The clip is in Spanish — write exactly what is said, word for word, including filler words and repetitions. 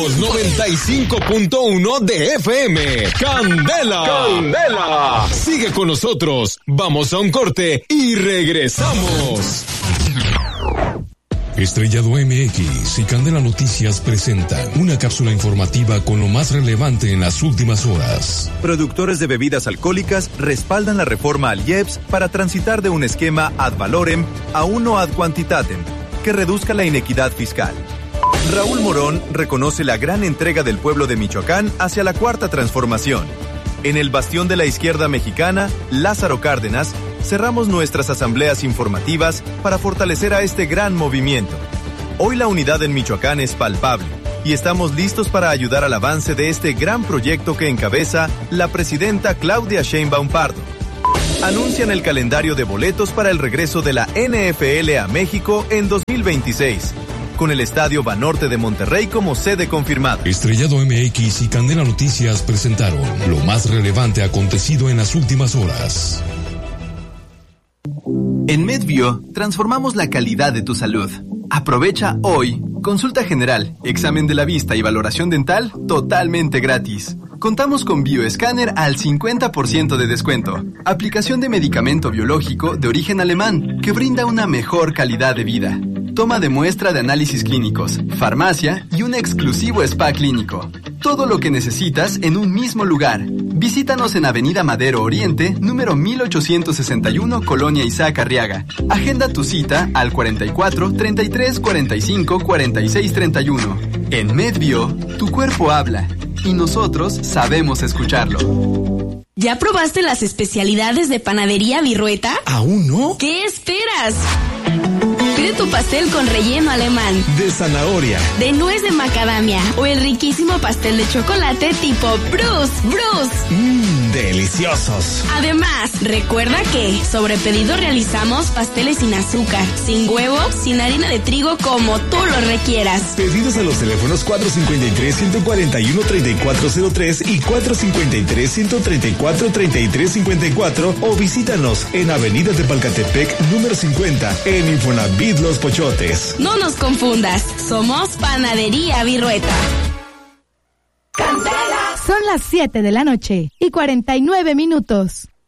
Somos noventa y cinco punto uno de F M. Candela. Candela. Sigue con nosotros. Vamos a un corte y regresamos. Estrellado M X y Candela Noticias presentan una cápsula informativa con lo más relevante en las últimas horas. Productores de bebidas alcohólicas respaldan la reforma al I E P S para transitar de un esquema ad valorem a uno ad quantitatem, que reduzca la inequidad fiscal. Raúl Morón reconoce la gran entrega del pueblo de Michoacán hacia la cuarta transformación. En el bastión de la izquierda mexicana, Lázaro Cárdenas, cerramos nuestras asambleas informativas para fortalecer a este gran movimiento. Hoy la unidad en Michoacán es palpable y estamos listos para ayudar al avance de este gran proyecto que encabeza la presidenta Claudia Sheinbaum Pardo. Anuncian el calendario de boletos para el regreso de la N F L a México en dos mil veintiséis, con el Estadio Banorte de Monterrey como sede confirmada. Estrellado M X y Candela Noticias presentaron lo más relevante acontecido en las últimas horas. En MedBio, transformamos la calidad de tu salud. Aprovecha hoy consulta general, examen de la vista y valoración dental totalmente gratis. Contamos con Bioescáner al cincuenta por ciento de descuento. Aplicación de medicamento biológico de origen alemán que brinda una mejor calidad de vida. Toma de muestra de análisis clínicos, farmacia y un exclusivo spa clínico. Todo lo que necesitas en un mismo lugar. Visítanos en Avenida Madero Oriente, número mil ochocientos sesenta y uno, Colonia Isaac Arriaga. Agenda tu cita al cuarenta y cuatro, treinta y tres, cuarenta y cinco, cuarenta y seis, treinta y uno. En MedBio, tu cuerpo habla y nosotros sabemos escucharlo. ¿Ya probaste las especialidades de Panadería Virrueta? ¿Aún no? ¿Qué esperas? Pide tu pastel con relleno alemán, de zanahoria, de nuez de macadamia o el riquísimo pastel de chocolate tipo Bruce, Bruce. Mmm, deliciosos. Además, recuerda que sobre pedido realizamos pasteles sin azúcar, sin huevo, sin harina de trigo, como tú lo requieras. Pedidos a los teléfonos cuatro cinco tres, uno cuatro uno, tres cuatro cero tres y cuatro cinco tres, uno tres cuatro, tres tres cinco cuatro o visítanos en Avenida Tepalcatepec, número cincuenta, en Infonavit Los Pochotes. No nos confundas, somos Panadería Virrueta. Son las siete de la noche y cuarenta y nueve minutos.